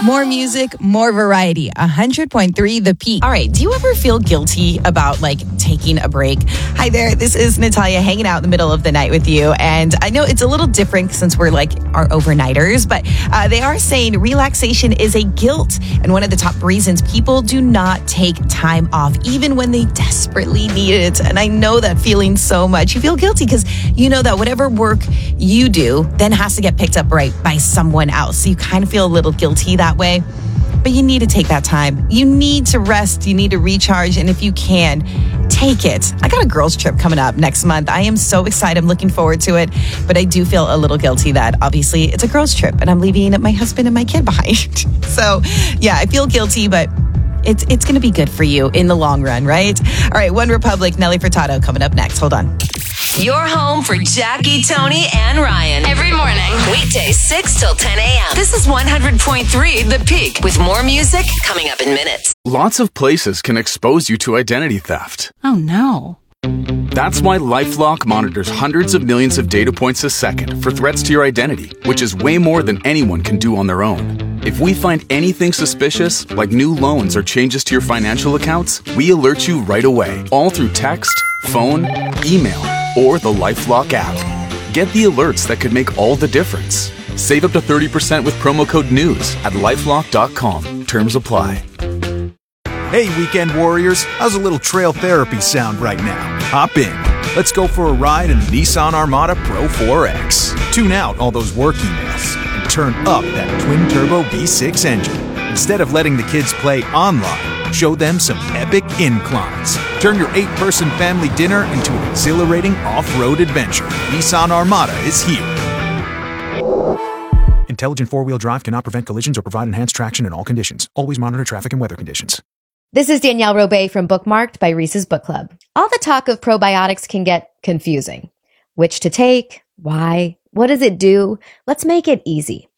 More music, more variety. 100.3 The Peak. All right, do you ever feel guilty about taking a break? Hi there, this is Natalia hanging out in the middle of the night with you. And I know it's a little different since we're our overnighters, but they are saying relaxation is a guilt. And one of the top reasons people do not take time off, even when they desperately need it. And I know that feeling so much. You feel guilty because you know that whatever work you do then has to get picked up right by someone else. So you kind of feel a little guilty that way. But you need to take that time. You need to rest. You need to recharge. And if you can, take it. I got a girls' trip coming up next month. I am so excited. I'm looking forward to it. But I do feel a little guilty that obviously it's a girls' trip and I'm leaving my husband and my kid behind. So yeah, I feel guilty, but it's going to be good for you in the long run, right? All right, One Republic, Nelly Furtado coming up next. Hold on. Your home for Jackie, Tony, and Ryan. Every morning. Weekdays 6 till 10 a.m. This is 100.3 The Peak with more music coming up in minutes. Lots of places can expose you to identity theft. Oh, no. That's why LifeLock monitors hundreds of millions of data points a second for threats to your identity, which is way more than anyone can do on their own. If we find anything suspicious, like new loans or changes to your financial accounts, we alert you right away, all through text, phone, email, or the LifeLock app. Get the alerts that could make all the difference. Save up to 30% with promo code NEWS at LifeLock.com. Terms apply. Hey, weekend warriors, how's a little trail therapy sound right now? Hop in. Let's go for a ride in the Nissan Armada Pro 4X. Tune out all those work emails and turn up that twin-turbo V6 engine. Instead of letting the kids play online, show them some epic inclines. Turn your 8-person family dinner into an exhilarating off-road adventure. Nissan Armada is here. Intelligent four-wheel drive cannot prevent collisions or provide enhanced traction in all conditions. Always monitor traffic and weather conditions. This is Danielle Robay from Bookmarked by Reese's Book Club. All the talk of probiotics can get confusing. Which to take? Why? What does it do? Let's make it easy.